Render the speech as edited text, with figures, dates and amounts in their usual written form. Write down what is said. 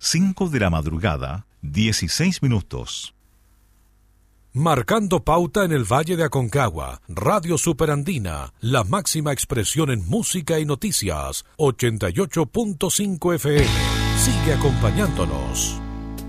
5 de la madrugada, 16 minutos. Marcando pauta en el Valle de Aconcagua, Radio Superandina, la máxima expresión en música y noticias, 88.5 FM. Sigue acompañándonos.